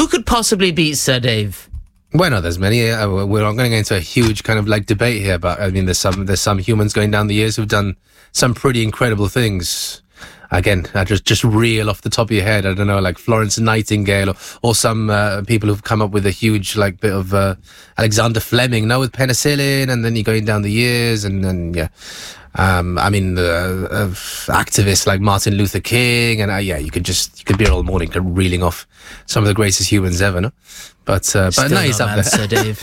could possibly beat Sir Dave? Well, no, there's many. We're not going to get into a huge kind of like debate here, but I mean, there's some humans going down the years who've done some pretty incredible things. Again, just reel off the top of your head. I don't know, like Florence Nightingale, or some people who've come up with a huge like bit of Alexander Fleming, now with penicillin, and then you're going down the years, and then yeah. I mean, activists like Martin Luther King, and you could be here all morning reeling off some of the greatest humans ever, no? But nice up there, Sir Dave.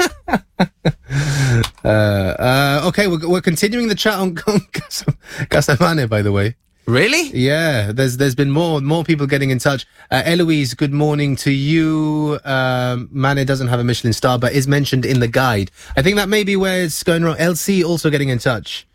Okay, we're continuing the chat on Casamane, by the way. Really? Yeah, there's been more people getting in touch. Eloise, good morning to you. Mane doesn't have a Michelin star, but is mentioned in the guide. I think that may be where it's going wrong. LC also getting in touch.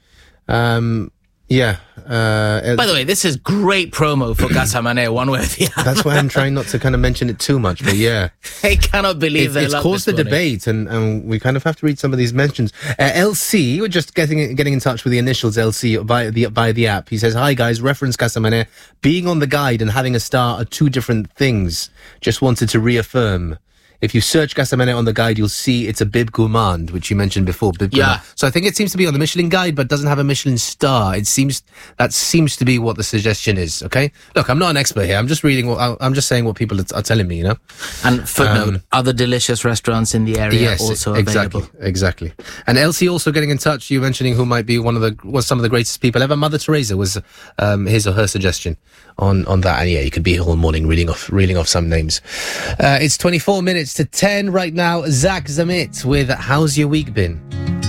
By the way, this is great promo for Casamane, one way or the other. That's why I'm trying not to kind of mention it too much, but yeah. I cannot believe it's caused the debate, and we kind of have to read some of these mentions. LC, we're just getting in touch with the initials LC by the app. He says, "Hi guys, reference Casamane. Being on the guide and having a star are two different things. Just wanted to reaffirm. If you search Casamane on the guide, you'll see it's a bib gourmand, which you mentioned before. Bib gourmand. So I think it seems to be on the Michelin guide, but doesn't have a Michelin star. That seems to be what the suggestion is. Okay, look, I'm not an expert here. I'm just I'm just saying what people are telling me. You know. And footnote: other delicious restaurants in the area also available. Exactly. And Elsie also getting in touch. You mentioning who might be some of the greatest people ever. Mother Teresa was his or her suggestion on that. And yeah, you could be here all morning reeling off some names. It's 24 minutes to 10 right now. Zach Zamit with How's Your Week Been?